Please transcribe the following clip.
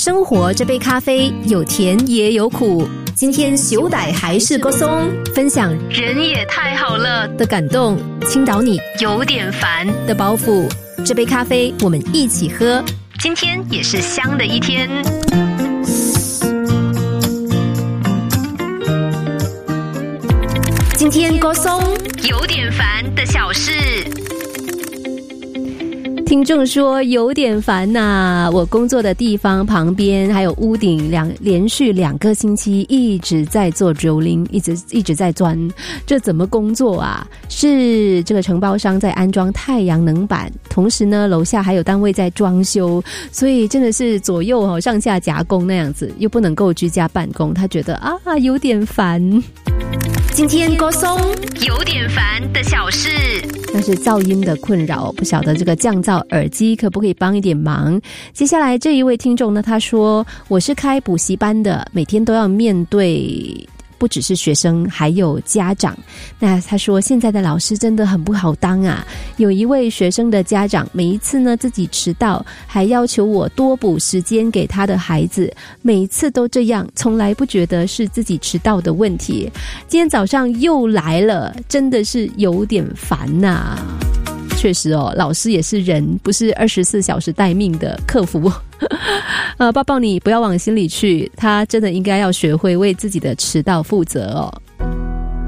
生活这杯咖啡有甜也有苦，今天小歹还是个松，分享人也太好了的感动，倾倒你有点烦的包袱。这杯咖啡我们一起喝，今天也是香的一天。今天个松有点烦的小事。听众说有点烦呐，我工作的地方旁边还有屋顶连续2个星期一直在做 drilling， 一直在钻，这怎么工作啊？是这个承包商在安装太阳能板，同时呢楼下还有单位在装修，所以真的是左右上下夹攻那样子，又不能够居家办公，他觉得有点烦。今天歌颂有点烦的小事，那是噪音的困扰，不晓得这个降噪耳机可不可以帮一点忙。接下来这一位听众呢，他说我是开补习班的，每天都要面对不只是学生还有家长。那他说现在的老师真的很不好当啊，有一位学生的家长每一次呢自己迟到，还要求我多补时间给他的孩子，每一次都这样，从来不觉得是自己迟到的问题。今天早上又来了，真的是有点烦啊。确实老师也是人，不是24小时待命的客服。抱抱你不要往心里去，他真的应该要学会为自己的迟到负责哦。